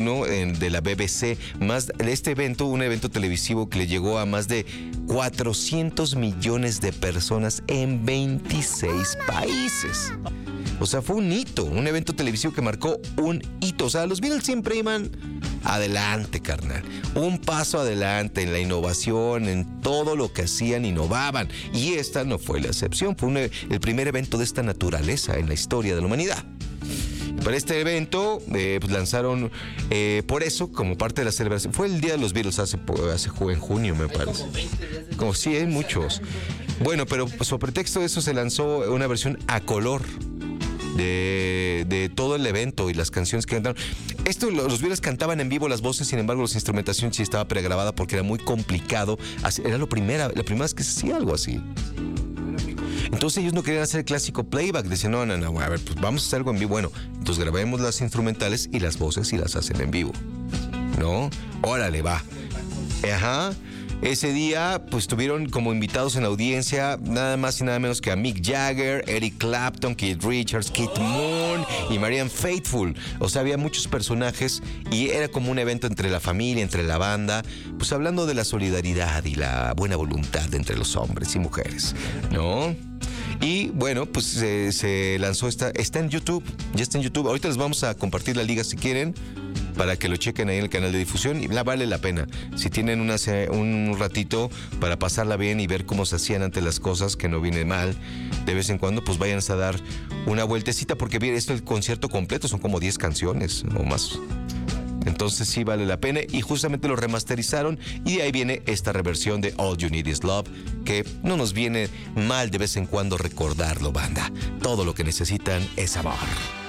de la BBC, este evento, un evento televisivo que le llegó a más de 400 millones de personas en 26 países. O sea, fue un hito, un evento televisivo que marcó un hito. O sea, los Beatles siempre iban adelante, carnal. Un paso adelante en la innovación, en todo lo que hacían, innovaban. Y esta no fue la excepción. Fue el primer evento de esta naturaleza en la historia de la humanidad. Para este evento, pues lanzaron, por eso, como parte de la celebración, fue el Día de los Beatles en junio, me parece. Como sí, hay muchos. Bueno, pero sobre pretexto de eso se lanzó una versión a color de todo el evento y las canciones que cantaron. Los Beatles cantaban en vivo las voces, sin embargo, la instrumentación sí estaba pregrabada porque era muy complicado. Era la primera vez que se hacía algo así. Entonces ellos no querían hacer el clásico playback. Decían, no, a ver, pues vamos a hacer algo en vivo. Bueno, entonces grabemos las instrumentales y las voces y las hacen en vivo. ¿No? Órale, va. Ajá. Ese día, pues tuvieron como invitados en la audiencia nada más y nada menos que a Mick Jagger, Eric Clapton, Keith Richards, Keith Moon y Marianne Faithfull. O sea, había muchos personajes y era como un evento entre la familia, entre la banda, pues hablando de la solidaridad y la buena voluntad entre los hombres y mujeres, ¿no? Y bueno, pues se lanzó está en YouTube, ya está en YouTube. Ahorita les vamos a compartir la liga si quieren, para que lo chequen ahí en el canal de difusión y vale la pena. Si tienen un ratito para pasarla bien y ver cómo se hacían antes las cosas, que no viene mal, de vez en cuando, pues vayan a dar una vueltecita, porque bien, esto el concierto completo son como 10 canciones o más. Entonces sí vale la pena y justamente lo remasterizaron y de ahí viene esta reversión de All You Need Is Love, que no nos viene mal de vez en cuando recordarlo, banda. Todo lo que necesitan es amor.